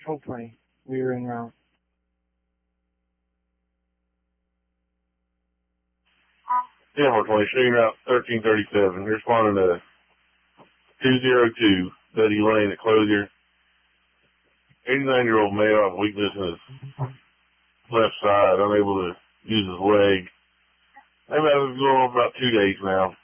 Hopefully. We were en route. Yeah, 420, shooting route 1337. You're responding to 202, Betty Lane at Closure. 89-year-old male has weakness in his left side, unable to use his leg. They've been going on for about 2 days now.